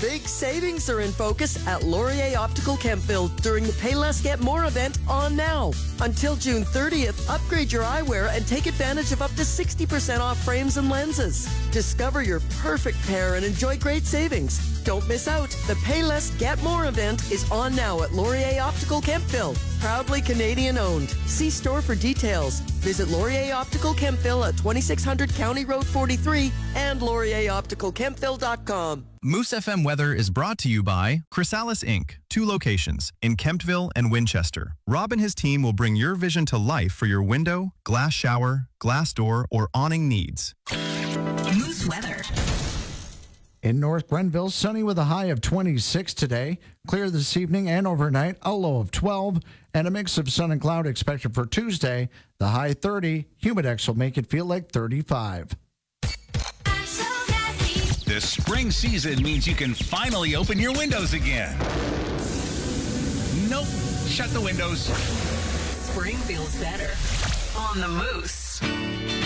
Big savings are in focus at Laurier Optical Kemptville during the Pay Less, Get More event on now. Until June 30th, upgrade your eyewear and take advantage of up to 60% off frames and lenses. Discover your perfect pair and enjoy great savings. Don't miss out. The Pay Less, Get More event is on now at Laurier Optical Kemptville. Proudly Canadian owned. See store for details. Visit Laurier Optical Kemptville at 2600 County Road 43 and laurieropticalkemptville.com. Moose FM weather is brought to you by Chrysalis Inc., 2 locations in Kemptville and Winchester. Rob and his team will bring your vision to life for your window, glass shower, glass door, or awning needs. Moose weather. In North Grenville, sunny with a high of 26 today. Clear this evening and overnight, a low of 12. And a mix of sun and cloud expected for Tuesday. The high 30. Humidex will make it feel like 35. The spring season means you can finally open your windows again. Nope. Shut the windows. Spring feels better on the Moose.